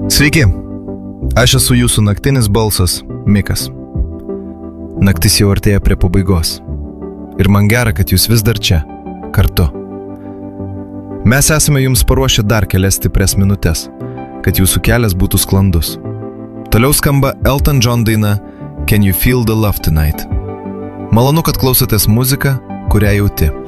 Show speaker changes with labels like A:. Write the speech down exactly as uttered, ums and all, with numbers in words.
A: Sveiki, aš esu jūsų naktinis balsas, Mikas. Naktis jau artėja prie pabaigos. Ir man gera, kad jūs vis dar čia, kartu. Mes esame jums paruošę dar kelias stiprias minutės, kad jūsų kelias būtų sklandus. Toliau skamba Elton John daina Can You Feel the Love Tonight? Malonu, kad klausotės muziką, kurią jauti.